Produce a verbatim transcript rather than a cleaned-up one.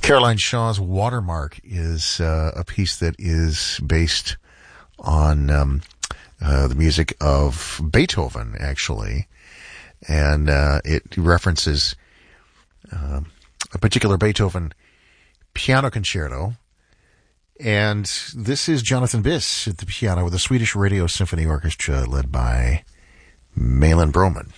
Caroline Shaw's Watermark is uh, a piece that is based on um, uh, the music of Beethoven, actually. And uh, it references uh, a particular Beethoven piano concerto. And this is Jonathan Biss at the piano with the Swedish Radio Symphony Orchestra led by Malin Broman.